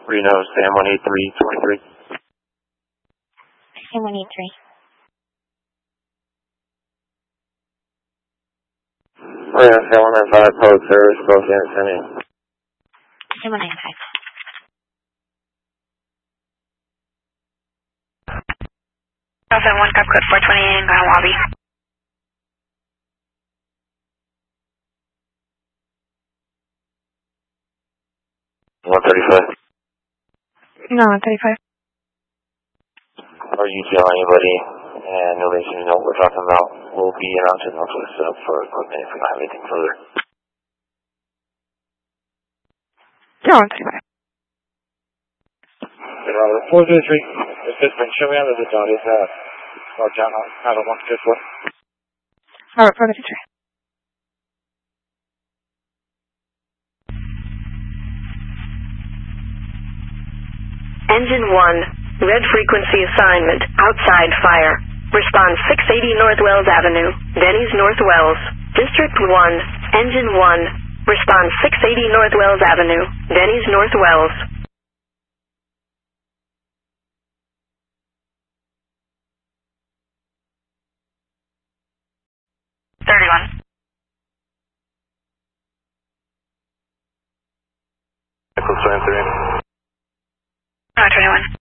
Reno, Sam 18323. Sam 183. Reno, Sam 195, public service, both in San Sam 195. Alpha 1, Cup Code 428 in Gahawabi. 135. No, 135. Or you tell anybody, and nobody seems to know what we're talking about. We'll be around to Northwest set up for equipment if we don't have anything further. No, 135. Robert, 403. This has been show me out of the dot. Is or down out of 154. Robert, 453. Engine 1, red frequency assignment, outside fire. Response 680 North Wells Avenue, Denny's North Wells. District 1, Engine 1, response 680 North Wells Avenue, Denny's North Wells. Echo 23. 21.